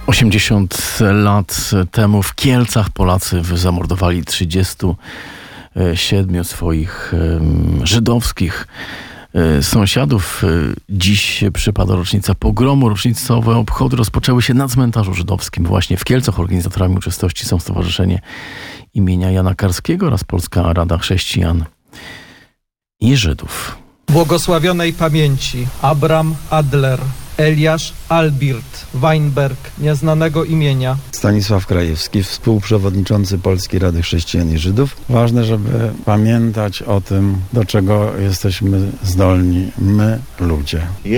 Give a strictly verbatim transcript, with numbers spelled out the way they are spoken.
osiemdziesiąt lat temu w Kielcach Polacy zamordowali trzydziestu siedmiu swoich żydowskich sąsiadów. Dziś przypada rocznica pogromu. Rocznicowe obchody rozpoczęły się na cmentarzu żydowskim właśnie w Kielcach. Organizatorami uroczystości są Stowarzyszenie imienia Jana Karskiego oraz Polska Rada Chrześcijan i Żydów. Błogosławionej pamięci Abram Adler, Eliasz Albirt Weinberg, nieznanego imienia. Stanisław Krajewski, współprzewodniczący Polskiej Rady Chrześcijan i Żydów. Ważne, żeby pamiętać o tym, do czego jesteśmy zdolni my, ludzie.